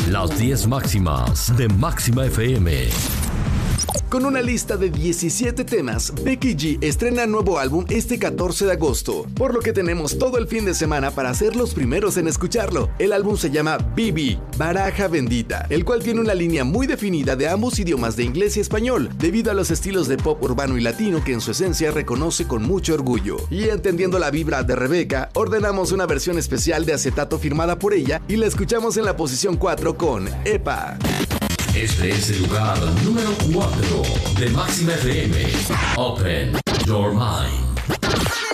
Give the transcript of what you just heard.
Las 10 máximas de Máxima FM. Con una lista de 17 temas, Becky G estrena nuevo álbum este 14 de agosto, por lo que tenemos todo el fin de semana para ser los primeros en escucharlo. El álbum se llama BB, Baraja Bendita, el cual tiene una línea muy definida de ambos idiomas de inglés y español, debido a los estilos de pop urbano y latino que en su esencia reconoce con mucho orgullo. Y entendiendo la vibra de Rebeca, ordenamos una versión especial de Acetato firmada por ella y la escuchamos en la posición 4 con Epa. Este es el lugar número 4 de Máxima FM. Open Your Mind.